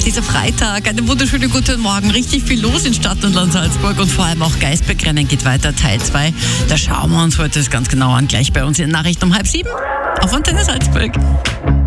dieser Freitag. Einen wunderschönen guten Morgen. Richtig viel los in Stadt und Land Salzburg und vor allem auch Geistbergrennen geht weiter, Teil 2. Da schauen wir uns heute das ganz genau an, gleich bei uns in den Nachrichten um 6:30 auf Antenne Salzburg.